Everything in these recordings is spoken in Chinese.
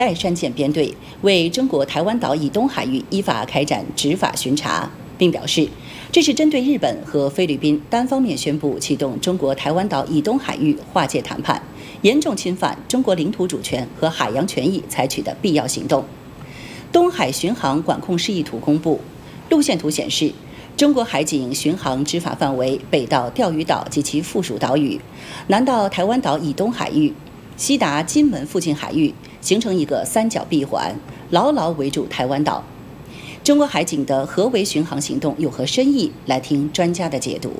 代山舰编队为中国台湾岛以东海域依法开展执法巡查，并表示，这是针对日本和菲律宾单方面宣布启动中国台湾岛以东海域划界谈判，严重侵犯中国领土主权和海洋权益采取的必要行动。东海巡航管控示意图公布，路线图显示，中国海警巡航执法范围北到钓鱼岛及其附属岛屿，南到台湾岛以东海域，西达金门附近海域，形成一个三角闭环，牢牢围住台湾岛。中国海警的合围巡航行动有何深意？来听专家的解读。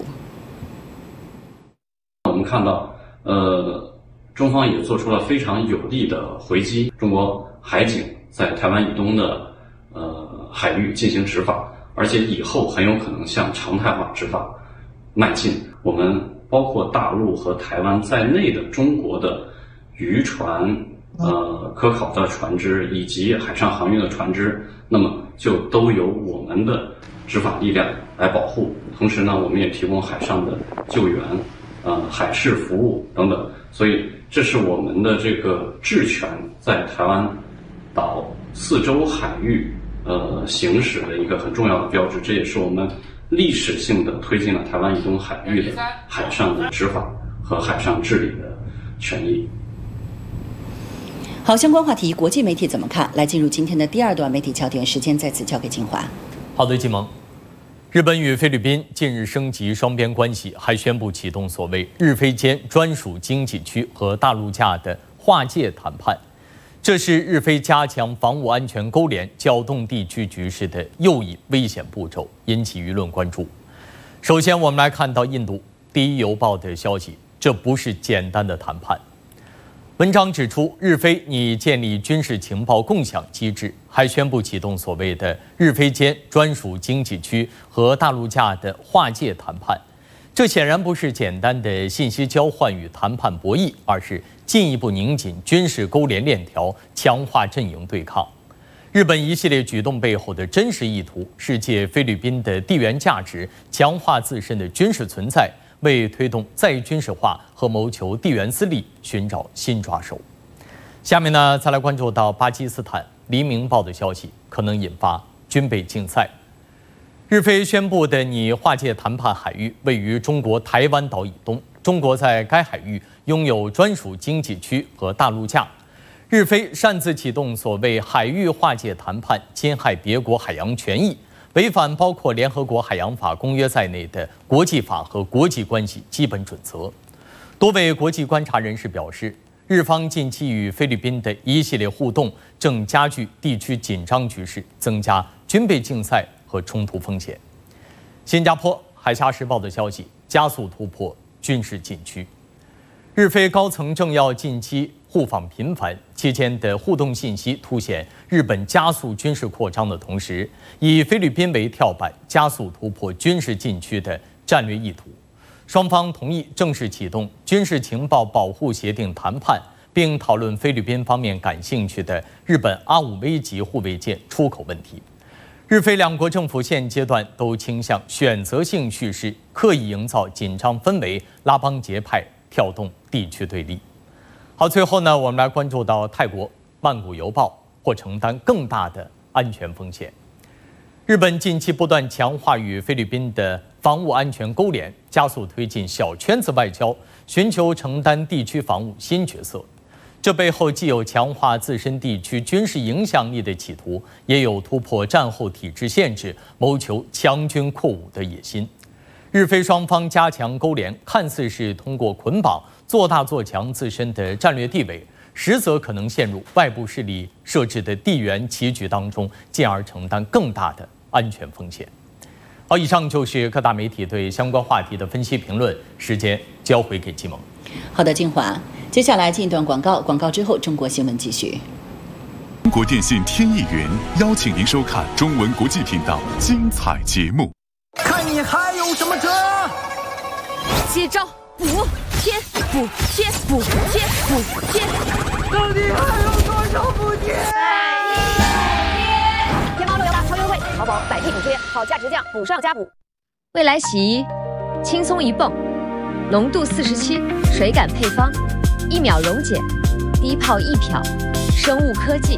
我们看到，中方也做出了非常有力的回击。中国海警在台湾以东的海域进行执法，而且以后很有可能向常态化执法迈进。我们包括大陆和台湾在内的中国的渔船、科考的船只以及海上航运的船只，那么就都由我们的执法力量来保护。同时呢，我们也提供海上的救援、海事服务等等。所以，这是我们的这个治权在台湾岛四周海域行使的一个很重要的标志。这也是我们历史性的推进了台湾以东海域的海上的执法和海上治理的权益。 好，相关话题，国际媒体怎么看？来进入今天的第二段媒体焦点，时间再次交给金华。 好的，金萌。日本与菲律宾近日升级双边关系，还宣布启动所谓日菲间专属经济区和大陆架的划界谈判。这是日菲加强防务安全勾连、搅动地区局势的又一危险步骤，引起舆论关注。首先，我们来看到印度《第一邮报》的消息，这不是简单的谈判。文章指出，日菲拟建立军事情报共享机制，还宣布启动所谓的日菲间专属经济区和大陆架的划界谈判。这显然不是简单的信息交换与谈判博弈，而是进一步拧紧军事勾连链条，强化阵营对抗。日本一系列举动背后的真实意图是借菲律宾的地缘价值，强化自身的军事存在，为推动再军事化和谋求地缘私利寻找新抓手。下面呢，再来关注到巴基斯坦《黎明报》的消息，可能引发军备竞赛。日菲宣布的拟划界谈判海域位于中国台湾岛以东，中国在该海域拥有专属经济区和大陆架。日菲擅自启动所谓海域划界谈判，侵害别国海洋权益，违反包括联合国海洋法公约在内的国际法和国际关系基本准则。多位国际观察人士表示，日方近期与菲律宾的一系列互动正加剧地区紧张局势，增加军备竞赛和冲突风险。新加坡《海峡时报》的消息，加速突破军事禁区。日菲高层政要近期互访频繁，期间的互动信息凸显日本加速军事扩张的同时，以菲律宾为跳板，加速突破军事禁区的战略意图。双方同意正式启动军事情报保护协定谈判，并讨论菲律宾方面感兴趣的日本A5V级护卫舰出口问题。日菲两国政府现阶段都倾向选择性叙事，刻意营造紧张氛围，拉帮结派，挑动地区对立。好，最后呢，我们来关注到泰国《曼谷邮报》或承担更大的安全风险。日本近期不断强化与菲律宾的防务安全勾连，加速推进小圈子外交，寻求承担地区防务新角色。这背后既有强化自身地区军事影响力的企图，也有突破战后体制限制，谋求强军扩武的野心。日菲双方加强勾连，看似是通过捆绑做大做强自身的战略地位，实则可能陷入外部势力设置的地缘棋局当中，进而承担更大的安全风险。好，以上就是各大媒体对相关话题的分析评论，时间交回给季萌。 好的，金华，接下来进一段广告，广告之后中国新闻继续。 中国电信天翼云邀请您收看中文国际频道精彩节目。 看你还有什么辙？ 接招，补贴，补贴，补贴，补贴， 到底还有多少补贴？ 天猫618超优惠，淘宝100K补贴，好价直降，补上加补。未来洗衣，轻松一泵，浓度47，水感配方，1秒溶解，低泡1漂，生物科技，